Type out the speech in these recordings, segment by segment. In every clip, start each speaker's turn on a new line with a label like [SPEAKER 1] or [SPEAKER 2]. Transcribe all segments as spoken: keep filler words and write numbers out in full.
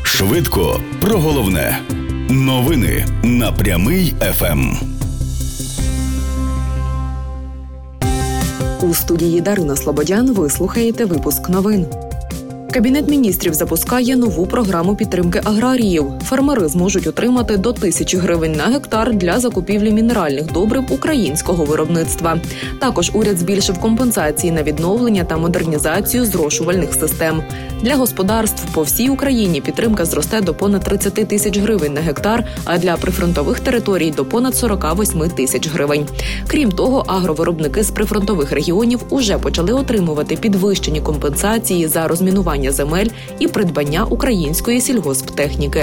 [SPEAKER 1] Швидко про головне. Новини на Прямий еф ем.
[SPEAKER 2] У студії Дарина Слободян ви слухаєте випуск новин. Кабінет міністрів запускає нову програму підтримки аграріїв. Фермери зможуть отримати до тисячі гривень на гектар для закупівлі мінеральних добрив українського виробництва. Також уряд збільшив компенсації на відновлення та модернізацію зрошувальних систем. Для господарств по всій Україні підтримка зросте до понад тридцять тисяч гривень на гектар, а для прифронтових територій – до понад сорок вісім тисяч гривень. Крім того, агровиробники з прифронтових регіонів уже почали отримувати підвищені компенсації за розмінування земель і придбання української сільгосптехніки.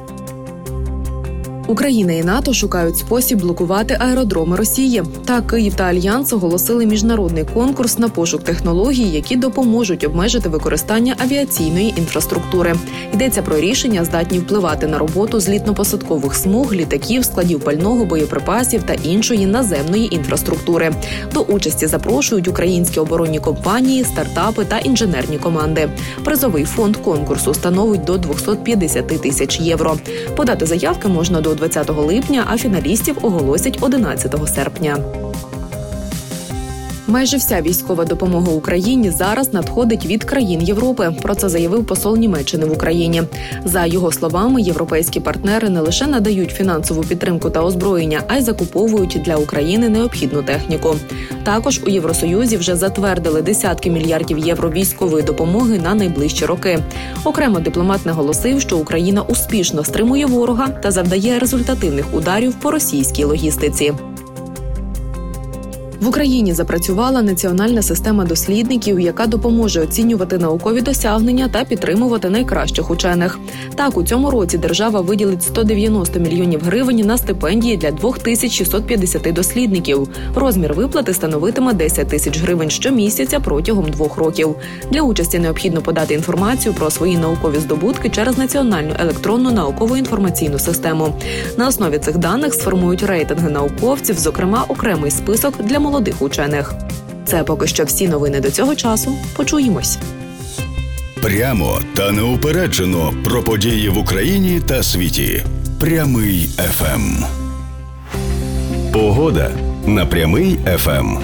[SPEAKER 2] Україна і НАТО шукають спосіб блокувати аеродроми Росії. Так, Київ та Альянс оголосили міжнародний конкурс на пошук технологій, які допоможуть обмежити використання авіаційної інфраструктури. Йдеться про рішення, здатні впливати на роботу злітно-посадкових смуг, літаків, складів пального, боєприпасів та іншої наземної інфраструктури. До участі запрошують українські оборонні компанії, стартапи та інженерні команди. Призовий фонд конкурсу становить до двісті п'ятдесят тисяч євро. Подати заявки можна до двадцятого липня, а фіналістів оголосять одинадцятого серпня. Майже вся військова допомога Україні зараз надходить від країн Європи. Про це заявив посол Німеччини в Україні. За його словами, європейські партнери не лише надають фінансову підтримку та озброєння, а й закуповують для України необхідну техніку. Також у Євросоюзі вже затвердили десятки мільярдів євро військової допомоги на найближчі роки. Окремо дипломат наголосив, що Україна успішно стримує ворога та завдає результативних ударів по російській логістиці. В Україні запрацювала національна система дослідників, яка допоможе оцінювати наукові досягнення та підтримувати найкращих учених. Так, у цьому році держава виділить сто дев'яносто мільйонів гривень на стипендії для дві тисячі шістсот п'ятдесят дослідників. Розмір виплати становитиме десять тисяч гривень щомісяця протягом двох років. Для участі необхідно подати інформацію про свої наукові здобутки через національну електронну наукову інформаційну систему. На основі цих даних сформують рейтинги науковців, зокрема окремий список для молодих учених. Це поки що всі новини до цього часу. Почуємось.
[SPEAKER 1] Прямо та неупереджено про події в Україні та світі. Прямий еф ем. Погода на Прямий еф ем.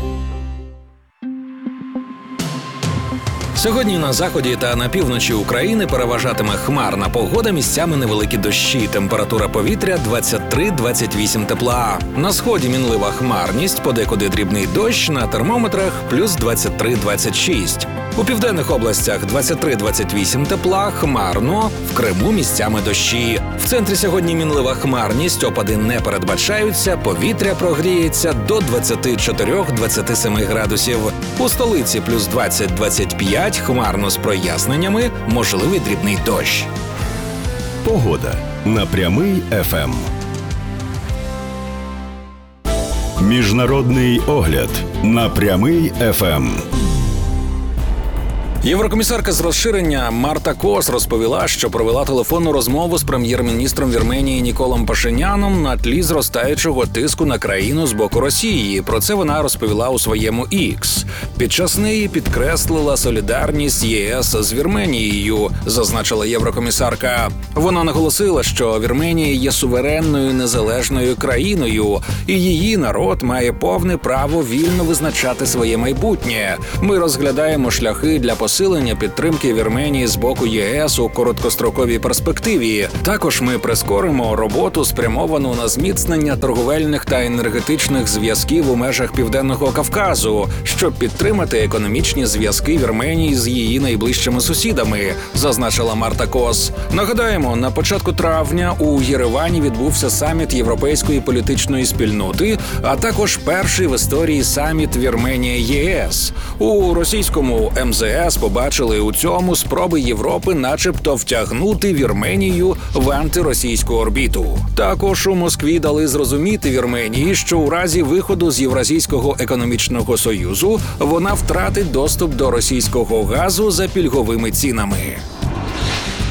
[SPEAKER 3] Сьогодні на заході та на півночі України переважатиме хмарна погода, місцями невеликі дощі. Температура повітря двадцять три - двадцять вісім тепла. На сході мінлива хмарність, подекуди дрібний дощ, на термометрах плюс двадцять три - двадцять шість. У південних областях двадцять три - двадцять вісім тепла, хмарно, в Криму місцями дощі. В центрі сьогодні мінлива хмарність, опади не передбачаються, повітря прогріється до двадцять чотири - двадцять сім градусів. У столиці плюс двадцять - двадцять п'ять, хмарно з проясненнями, можливий дрібний дощ.
[SPEAKER 1] Погода на Прямий еф ем. Міжнародний огляд на Прямий еф ем.
[SPEAKER 3] Єврокомісарка з розширення Марта Кос розповіла, що провела телефонну розмову з прем'єр-міністром Вірменії Ніколом Пашиняном на тлі зростаючого тиску на країну з боку Росії. Про це вона розповіла у своєму Ікс. Під час неї підкреслила солідарність ЄС з Вірменією, зазначила єврокомісарка. Вона наголосила, що Вірменія є суверенною незалежною країною, і її народ має повне право вільно визначати своє майбутнє. Ми розглядаємо шляхи для посилення посилення підтримки Вірменії з боку ЄС у короткостроковій перспективі. Також ми прискоримо роботу, спрямовану на зміцнення торговельних та енергетичних зв'язків у межах Південного Кавказу, щоб підтримати економічні зв'язки Вірменії з її найближчими сусідами, зазначила Марта Кос. Нагадаємо, на початку травня у Єревані відбувся саміт Європейської політичної спільноти, а також перший в історії саміт Вірменія-ЄС. У російському ем зе ес побачили у цьому спроби Європи начебто втягнути Вірменію в антиросійську орбіту. Також у Москві дали зрозуміти Вірменії, що у разі виходу з Євразійського економічного союзу вона втратить доступ до російського газу за пільговими цінами.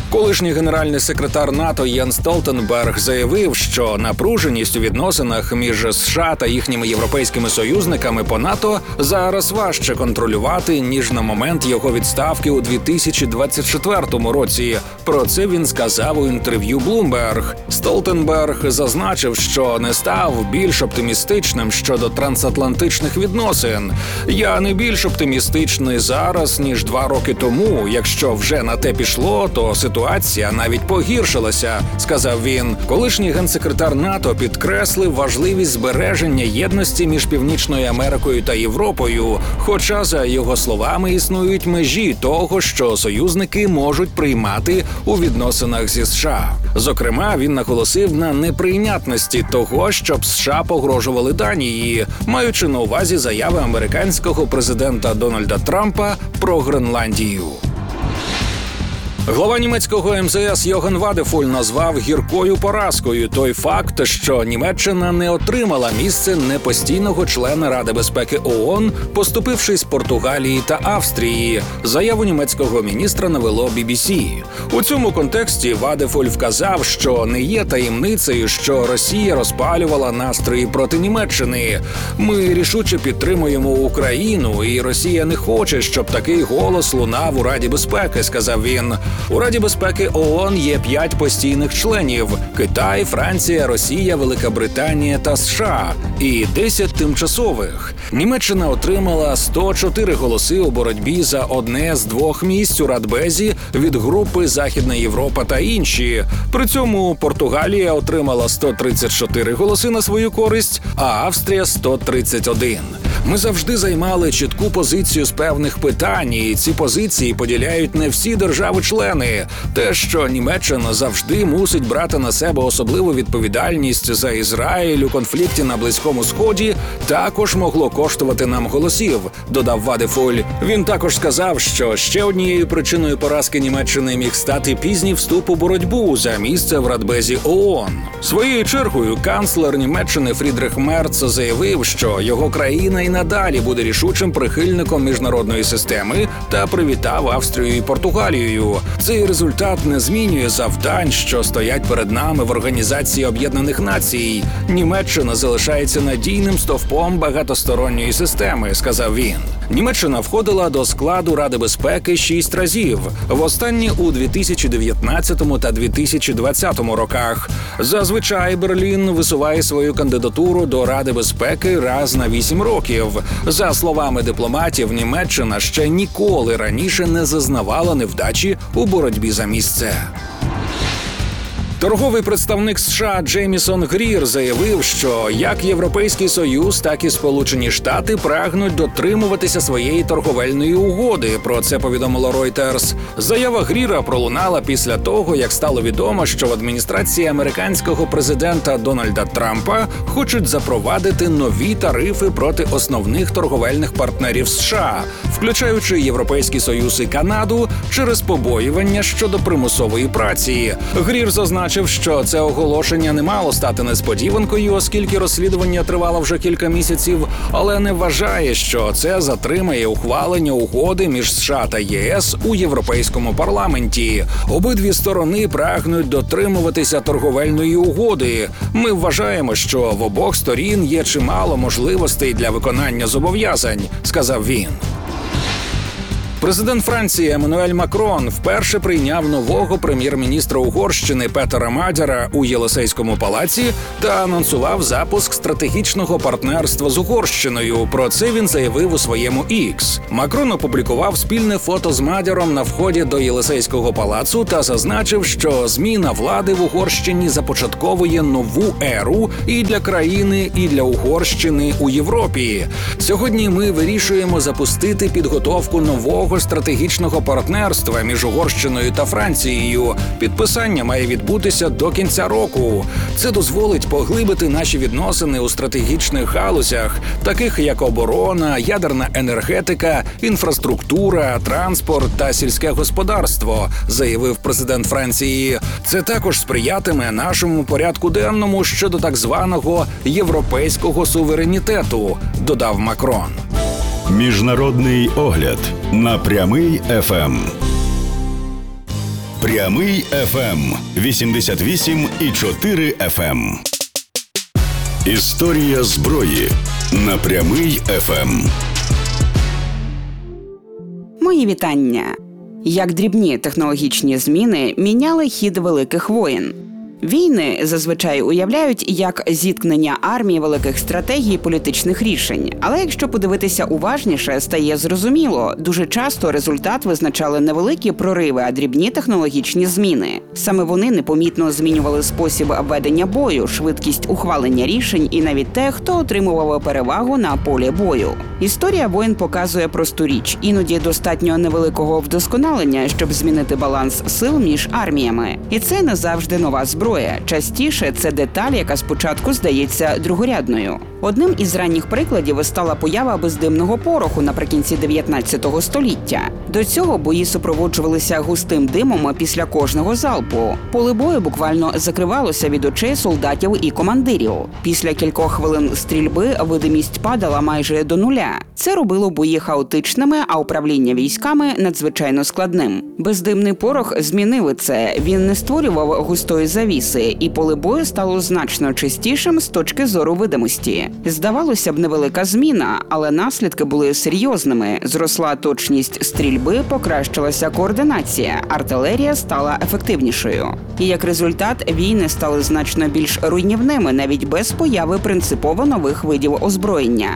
[SPEAKER 3] Колишній генеральний секретар НАТО Єнс Столтенберг заявив, що напруженість у відносинах між США та їхніми європейськими союзниками по НАТО зараз важче контролювати, ніж на момент його відставки у дві тисячі двадцять четвертому році. Про це він сказав у інтерв'ю Bloomberg. Столтенберг зазначив, що не став більш оптимістичним щодо трансатлантичних відносин. «Я не більш оптимістичний зараз, ніж два роки тому. Якщо вже на те пішло, то ситуація навіть погіршилася», – сказав він. Колишній генсекретар НАТО підкреслив важливість збереження єдності між Північною Америкою та Європою, хоча, за його словами, існують межі того, що союзники можуть приймати у відносинах зі США. Зокрема, він наголосив на неприйнятності того, щоб США погрожували Данії, маючи на увазі заяви американського президента Дональда Трампа про Гренландію. Глава німецького ем зе ес Йоганн Вадефоль назвав гіркою поразкою той факт, що Німеччина не отримала місце непостійного члена Ради безпеки ООН, поступившись Португалії та Австрії. Заяву німецького міністра навело бі бі сі. У цьому контексті Вадефоль вказав, що не є таємницею, що Росія розпалювала настрої проти Німеччини. «Ми рішуче підтримуємо Україну, і Росія не хоче, щоб такий голос лунав у Раді безпеки», – сказав він. У Раді безпеки ООН є п'ять постійних членів – Китай, Франція, Росія, Велика Британія та США – і десять тимчасових. Німеччина отримала сто чотири голоси у боротьбі за одне з двох місць у Радбезі від групи «Західна Європа» та інші. При цьому Португалія отримала сто тридцять чотири голоси на свою користь, а Австрія – сто тридцять один. Ми завжди займали чітку позицію з певних питань, і ці позиції поділяють не всі держави-члени. Те, що Німеччина завжди мусить брати на себе особливу відповідальність за Ізраїль у конфлікті на Близькому Сході, також могло коштувати нам голосів, додав Вадефоль. Він також сказав, що ще однією причиною поразки Німеччини міг стати пізній вступ у боротьбу за місце в Радбезі ООН. Своєю чергою канцлер Німеччини Фрідріх Мерц заявив, що його країна і надалі буде рішучим прихильником міжнародної системи та привітав Австрію і Португалію. Цей результат не змінює завдань, що стоять перед нами в Організації Об'єднаних Націй. Німеччина залишається надійним стовпом багатосторонньої системи, сказав він. Німеччина входила до складу Ради безпеки шість разів, востаннє у дві тисячі дев'ятнадцятому та дві тисячі двадцятому роках. Зазвичай Берлін висуває свою кандидатуру до Ради безпеки раз на вісім років. За словами дипломатів, Німеччина ще ніколи раніше не зазнавала невдачі у боротьбі за місце. Торговий представник США Джеймісон Грір заявив, що як Європейський Союз, так і Сполучені Штати прагнуть дотримуватися своєї торговельної угоди. Про це повідомило Reuters. Заява Гріра пролунала після того, як стало відомо, що в адміністрації американського президента Дональда Трампа хочуть запровадити нові тарифи проти основних торговельних партнерів США, включаючи Європейський Союз і Канаду, через побоювання щодо примусової праці. Грір зазначив, що це оголошення не мало стати несподіванкою, оскільки розслідування тривало вже кілька місяців, але не вважає, що це затримає ухвалення угоди між США та ЄС у Європейському парламенті. Обидві сторони прагнуть дотримуватися торговельної угоди. Ми вважаємо, що в обох сторін є чимало можливостей для виконання зобов'язань, сказав він. Президент Франції Еммануель Макрон вперше прийняв нового прем'єр-міністра Угорщини Петера Мадяра у Єлисейському палаці та анонсував запуск стратегічного партнерства з Угорщиною. Про це він заявив у своєму X. Макрон опублікував спільне фото з Мадяром на вході до Єлисейського палацу та зазначив, що зміна влади в Угорщині започатковує нову еру і для країни, і для Угорщини у Європі. Сьогодні ми вирішуємо запустити підготовку нового стратегічного партнерства між Угорщиною та Францією. Підписання має відбутися до кінця року. Це дозволить поглибити наші відносини у стратегічних галузях, таких як оборона, ядерна енергетика, інфраструктура, транспорт та сільське господарство, заявив президент Франції. Це також сприятиме нашому порядку денному щодо так званого європейського суверенітету, додав Макрон.
[SPEAKER 1] Міжнародний огляд на Прямий еф ем. Прямий еф ем вісімдесят вісім і чотири еф ем. Історія зброї на Прямий еф ем.
[SPEAKER 4] Мої вітання. Як дрібні технологічні зміни міняли хід великих воєн. Війни зазвичай уявляють як зіткнення армії великих стратегій і політичних рішень. Але якщо подивитися уважніше, стає зрозуміло, дуже часто результат визначали не великі прориви, а дрібні технологічні зміни. Саме вони непомітно змінювали спосіб ведення бою, швидкість ухвалення рішень і навіть те, хто отримував перевагу на полі бою. Історія воєн показує просту річ. Іноді достатньо невеликого вдосконалення, щоб змінити баланс сил між арміями. І це не завжди нова зброя. Частіше це деталь, яка спочатку здається другорядною. Одним із ранніх прикладів стала поява бездимного пороху наприкінці дев'ятнадцятого століття. До цього бої супроводжувалися густим димом після кожного залпу. Поле бою буквально закривалося від очей солдатів і командирів. Після кількох хвилин стрільби видимість падала майже до нуля. Це робило бої хаотичними, а управління військами надзвичайно складним. Бездимний порох змінив це. Він не створював густої завіси, і поле бою стало значно чистішим з точки зору видимості. Здавалося б, невелика зміна, але наслідки були серйозними. Зросла точність стрільби, покращилася координація, артилерія стала ефективнішою. І як результат, війни стали значно більш руйнівними, навіть без появи принципово нових видів озброєння.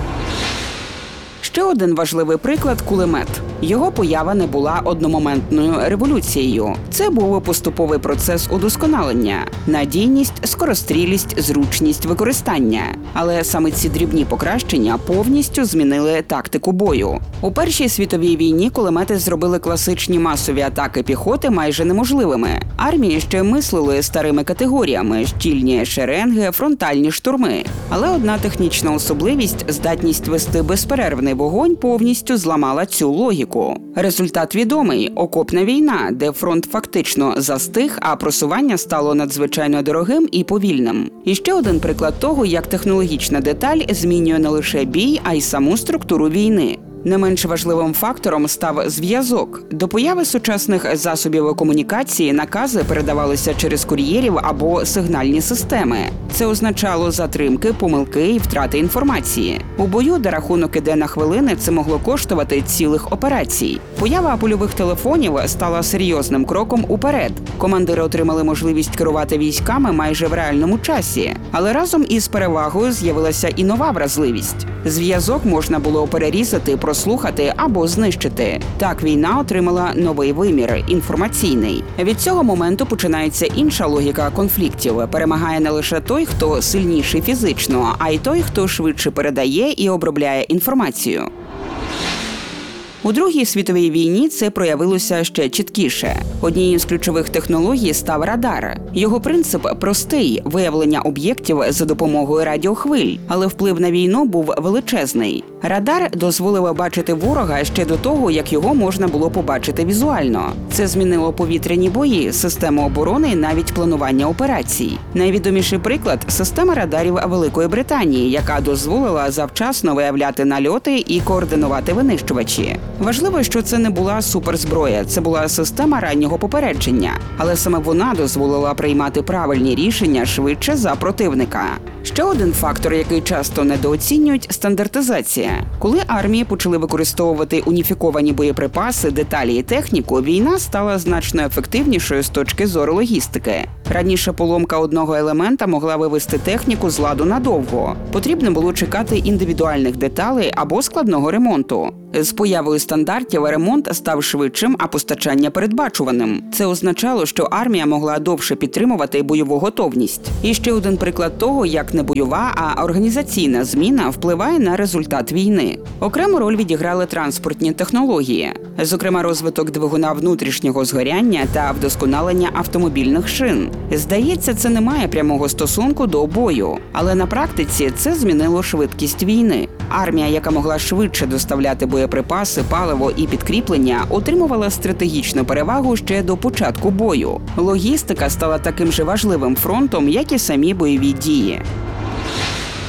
[SPEAKER 4] Ще один важливий приклад – кулемет. Його поява не була одномоментною революцією. Це був поступовий процес удосконалення – надійність, скорострілість, зручність використання. Але саме ці дрібні покращення повністю змінили тактику бою. У Першій світовій війні кулемети зробили класичні масові атаки піхоти майже неможливими. Армії ще мислили старими категоріями – щільні шеренги, фронтальні штурми. Але одна технічна особливість – здатність вести безперервний вогонь повністю зламала цю логіку. Результат відомий – окопна війна, де фронт фактично застиг, а просування стало надзвичайно дорогим і повільним. І ще один приклад того, як технологічна деталь змінює не лише бій, а й саму структуру війни. Не менш важливим фактором став зв'язок. До появи сучасних засобів комунікації накази передавалися через кур'єрів або сигнальні системи. Це означало затримки, помилки і втрати інформації. У бою, де рахунок іде на хвилини, це могло коштувати цілих операцій. Поява польових телефонів стала серйозним кроком уперед. Командири отримали можливість керувати військами майже в реальному часі. Але разом із перевагою з'явилася і нова вразливість. Зв'язок можна було перерізати, прослухати або знищити. Так війна отримала новий вимір – інформаційний. Від цього моменту починається інша логіка конфліктів. Перемагає не лише той, хто сильніший фізично, а й той, хто швидше передає і обробляє інформацію. У Другій світовій війні це проявилося ще чіткіше. Однією з ключових технологій став радар. Його принцип простий – виявлення об'єктів за допомогою радіохвиль, але вплив на війну був величезний. Радар дозволив бачити ворога ще до того, як його можна було побачити візуально. Це змінило повітряні бої, систему оборони і навіть планування операцій. Найвідоміший приклад – система радарів Великої Британії, яка дозволила завчасно виявляти нальоти і координувати винищувачі. Важливо, що це не була суперзброя, це була система раннього попередження. Але саме вона дозволила приймати правильні рішення швидше за противника. Ще один фактор, який часто недооцінюють – стандартизація. Коли армії почали використовувати уніфіковані боєприпаси, деталі і техніку, війна стала значно ефективнішою з точки зору логістики. Раніше поломка одного елемента могла вивести техніку з ладу надовго. Потрібно було чекати індивідуальних деталей або складного ремонту. З появою стандартів ремонт став швидшим, а постачання передбачуваним. Це означало, що армія могла довше підтримувати бойову готовність. І ще один приклад того, як не бойова, а організаційна зміна впливає на результат війни. Окрему роль відіграли транспортні технології. Зокрема, розвиток двигуна внутрішнього згоряння та вдосконалення автомобільних шин. Здається, це не має прямого стосунку до бою, але на практиці це змінило швидкість війни. Армія, яка могла швидше доставляти боєприпаси, паливо і підкріплення, отримувала стратегічну перевагу ще до початку бою. Логістика стала таким же важливим фронтом, як і самі бойові дії.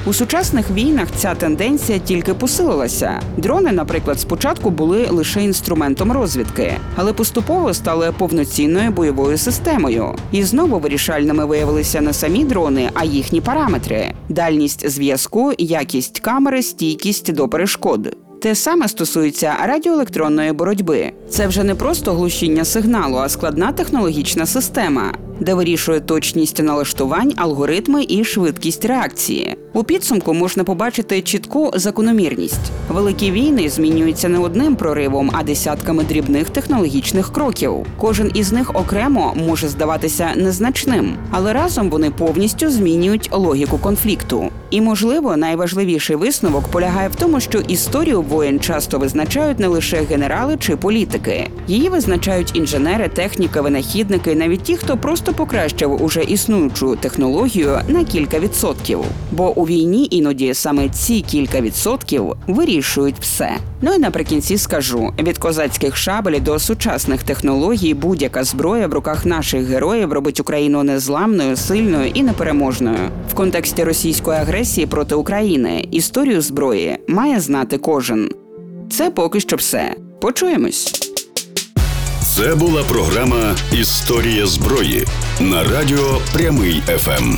[SPEAKER 4] У сучасних війнах ця тенденція тільки посилилася. Дрони, наприклад, спочатку були лише інструментом розвідки, але поступово стали повноцінною бойовою системою. І знову вирішальними виявилися не самі дрони, а їхні параметри – дальність зв'язку, якість камери, стійкість до перешкод. Те саме стосується радіоелектронної боротьби. Це вже не просто глушіння сигналу, а складна технологічна система, де вирішує точність налаштувань, алгоритми і швидкість реакції. У підсумку можна побачити чітку закономірність. Великі війни змінюються не одним проривом, а десятками дрібних технологічних кроків. Кожен із них окремо може здаватися незначним, але разом вони повністю змінюють логіку конфлікту. І, можливо, найважливіший висновок полягає в тому, що історію воєн часто визначають не лише генерали чи політики. Її визначають інженери, техніки, винахідники, навіть ті, хто просто покращив уже існуючу технологію на кілька відсотків. Бо у війні іноді саме ці кілька відсотків вирішують все. Ну і наприкінці скажу, від козацьких шабель до сучасних технологій будь-яка зброя в руках наших героїв робить Україну незламною, сильною і непереможною. В контексті російської агресії проти України історію зброї має знати кожен. Це поки що все. Почуємось.
[SPEAKER 1] Це була програма «Історія зброї» на радіо Прямий еф ем.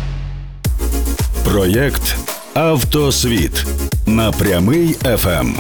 [SPEAKER 1] Проєкт «Автосвіт» на Прямий еф ем.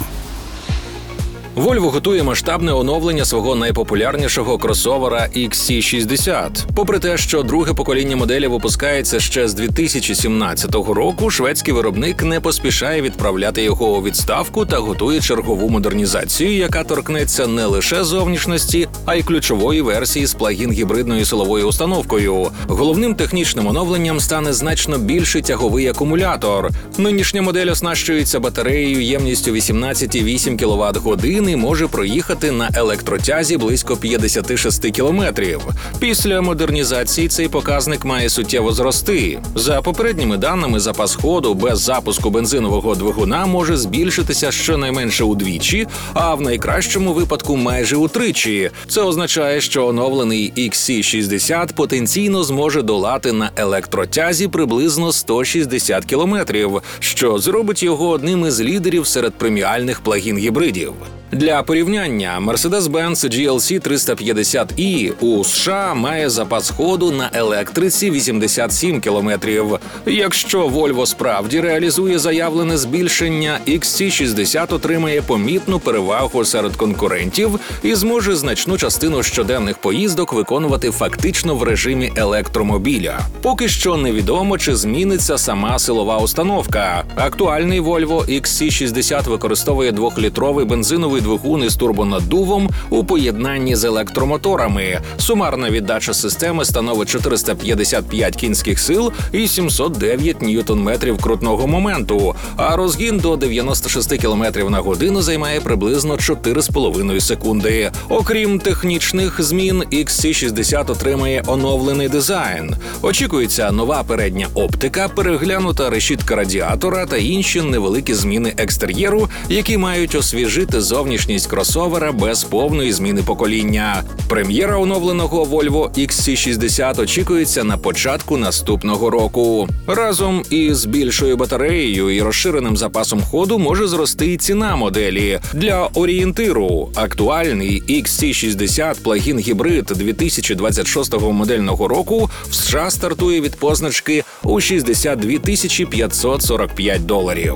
[SPEAKER 3] Volvo готує масштабне оновлення свого найпопулярнішого кросовера ікс сі шістдесят. Попри те, що друге покоління моделі випускається ще з дві тисячі сімнадцятого року, шведський виробник не поспішає відправляти його у відставку та готує чергову модернізацію, яка торкнеться не лише зовнішності, а й ключової версії з плагін-гібридною силовою установкою. Головним технічним оновленням стане значно більший тяговий акумулятор. Нинішня модель оснащується батареєю ємністю вісімнадцять цілих вісім кіловат-годин і може проїхати на електротязі близько п'ятдесят шість кілометрів. Після модернізації цей показник має суттєво зрости. За попередніми даними, запас ходу без запуску бензинового двигуна може збільшитися щонайменше удвічі, а в найкращому випадку майже утричі. Це означає, що оновлений ікс сі шістдесят потенційно зможе долати на електротязі приблизно сто шістдесят кілометрів, що зробить його одним із лідерів серед преміальних плагін-гібридів. Для порівняння, Mercedes-Benz джі ел сі триста п'ятдесят і у США має запас ходу на електриці вісімдесят сім кілометрів. Якщо Volvo справді реалізує заявлене збільшення, ікс сі шістдесят отримає помітну перевагу серед конкурентів і зможе значну частину щоденних поїздок виконувати фактично в режимі електромобіля. Поки що невідомо, чи зміниться сама силова установка. Актуальний Volvo ікс сі шістдесят використовує двохлітровий бензиновий двигун із турбонаддувом у поєднанні з електромоторами. Сумарна віддача системи становить чотириста п'ятдесят п'ять кінських сил і сімсот дев'ять ньютон-метрів крутного моменту, а розгін до дев'яносто шість кілометрів на годину займає приблизно чотири з половиною секунди. Окрім технічних змін, ікс сі шістдесят отримає оновлений дизайн. Очікується нова передня оптика, переглянута решітка радіатора та інші невеликі зміни екстер'єру, які мають освіжити зовнішність кросовера без повної зміни покоління. Прем'єра оновленого Volvo ікс сі шістдесят очікується на початку наступного року. Разом із більшою батареєю і розширеним запасом ходу може зрости і ціна моделі. Для орієнтиру актуальний ікс сі шістдесят плагін-гібрид дві тисячі двадцять шостого модельного року в США стартує від позначки у шістдесят дві тисячі п'ятсот сорок п'ять доларів.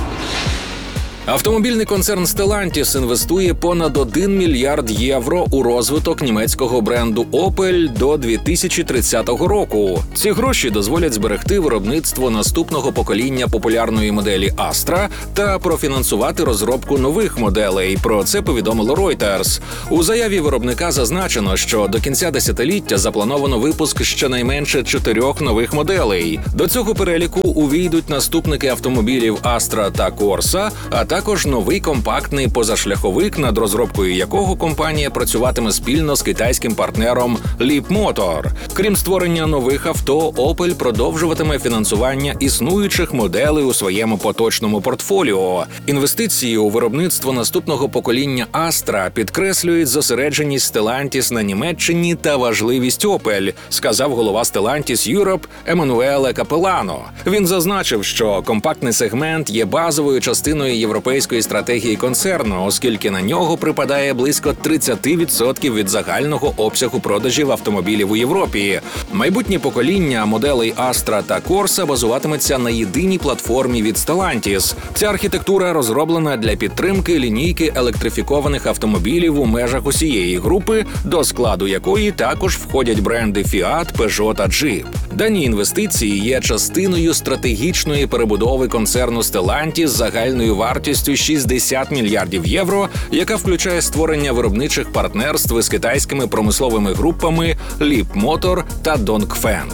[SPEAKER 3] Автомобільний концерн Stellantis інвестує понад один мільярд євро у розвиток німецького бренду Opel до дві тисячі тридцятого року. Ці гроші дозволять зберегти виробництво наступного покоління популярної моделі Astra та профінансувати розробку нових моделей. Про це повідомило Reuters. У заяві виробника зазначено, що до кінця десятиліття заплановано випуск щонайменше чотирьох нових моделей. До цього переліку увійдуть наступники автомобілів Astra та Corsa, а також новий компактний позашляховик, над розробкою якого компанія працюватиме спільно з китайським партнером Leapmotor. Крім створення нових авто, Opel продовжуватиме фінансування існуючих моделей у своєму поточному портфоліо. Інвестиції у виробництво наступного покоління Astra підкреслюють зосередженість Stellantis на Німеччині та важливість Opel, сказав голова Stellantis Europe Еммануеле Капелано. Він зазначив, що компактний сегмент є базовою частиною європейської стратегії концерну, оскільки на нього припадає близько тридцять відсотків від загального обсягу продажів автомобілів у Європі. Майбутнє покоління моделей Astra та Corsa базуватиметься на єдиній платформі від Stellantis. Ця архітектура розроблена для підтримки лінійки електрифікованих автомобілів у межах усієї групи, до складу якої також входять бренди Fiat, Peugeot та Jeep. Дані інвестиції є частиною стратегічної перебудови концерну Stellantis з загальною вартістю шістдесят мільярдів євро, яка включає створення виробничих партнерств з китайськими промисловими групами Leapmotor та Dongfeng.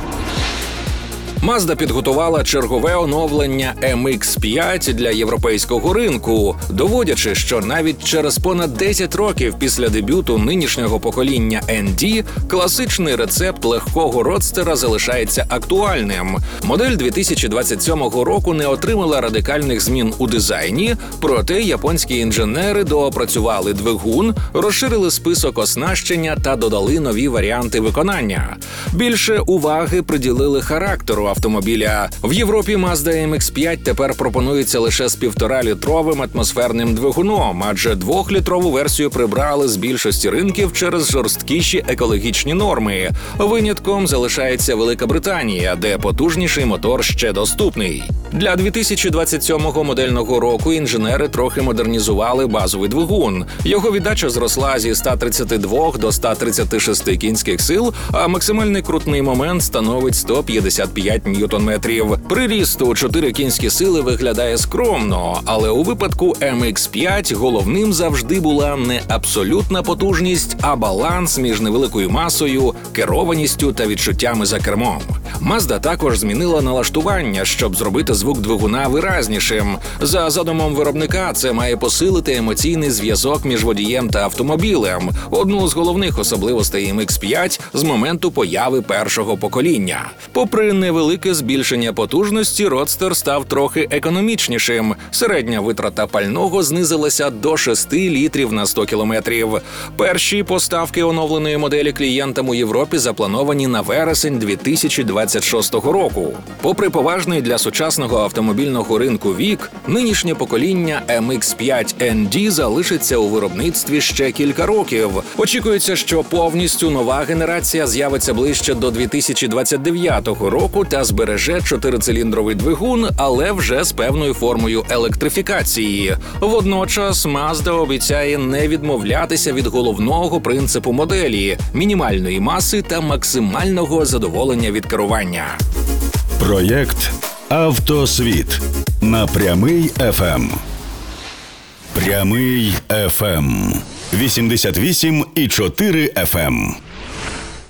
[SPEAKER 3] Mazda підготувала чергове оновлення ем ікс п'ять для європейського ринку, доводячи, що навіть через понад десять років після дебюту нинішнього покоління ен ді класичний рецепт легкого родстера залишається актуальним. Модель дві тисячі двадцять сьомого року не отримала радикальних змін у дизайні, проте японські інженери доопрацювали двигун, розширили список оснащення та додали нові варіанти виконання. Більше уваги приділили характеру автомобіля. В Європі Mazda ем ікс п'ять тепер пропонується лише з півторалітровим атмосферним двигуном, адже двохлітрову версію прибрали з більшості ринків через жорсткіші екологічні норми. Винятком залишається Велика Британія, де потужніший мотор ще доступний. Для дві тисячі двадцять сьомого модельного року інженери трохи модернізували базовий двигун. Його віддача зросла зі ста тридцяти двох до ста тридцяти шести кінських сил, а максимальний крутний момент становить сто п'ятдесят п'ять ньютон-метрів. Приріст у чотири кінські сили виглядає скромно, але у випадку ем ікс п'ять головним завжди була не абсолютна потужність, а баланс між невеликою масою, керованістю та відчуттями за кермом. Mazda також змінила налаштування, щоб зробити звук двигуна виразнішим. За задумом виробника, це має посилити емоційний зв'язок між водієм та автомобілем, одну з головних особливостей ем ікс п'ять з моменту появи першого покоління. Попри невелике збільшення потужності, родстер став трохи економічнішим. Середня витрата пального знизилася до шести літрів на сто кілометрів. Перші поставки оновленої моделі клієнтам у Європі заплановані на вересень дві тисячі двадцять шостого року. Попри поважний для сучасного автомобільного ринку вік, нинішнє покоління ем ікс п'ять ен ді залишиться у виробництві ще кілька років. Очікується, що повністю нова генерація з'явиться ближче до дві тисячі двадцять дев'ятого року та збереже чотирициліндровий двигун, але вже з певною формою електрифікації. Водночас Mazda обіцяє не відмовлятися від головного принципу моделі – мінімальної маси та максимального задоволення від керування.
[SPEAKER 1] Проєкт «Автосвіт» на Прямий еф ем. Прямий еф ем. вісімдесят вісім і чотири еф ем.